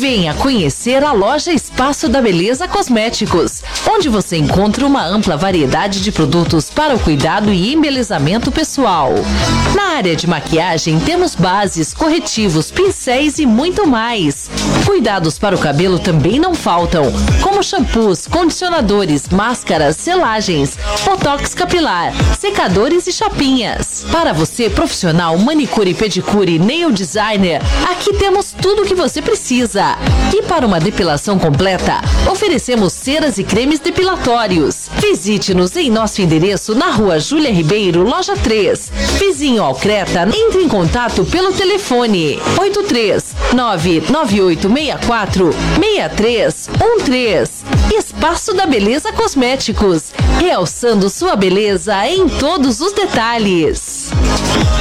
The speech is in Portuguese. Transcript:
Venha conhecer a loja Espaço da Beleza Cosméticos, onde você encontra uma ampla variedade de produtos para o cuidado e embelezamento pessoal. Na área de maquiagem, temos bases, corretivos, pincéis e muito mais. Cuidados para o cabelo também não faltam, como shampoos, condicionadores, máscaras, selagens, botox capilar, secadores e chapinhas. Para você, profissional, manicure, pedicure, nail designer, aqui temos tudo o que você precisa. E para uma depilação completa, oferecemos ceras e cremes depilatórios. Visite-nos em nosso endereço na Rua Júlia Ribeiro, loja 3. Vizinho ao Creta, entre em contato pelo telefone 83998646313. Espaço da Beleza Cosméticos, realçando sua beleza em todos os detalhes.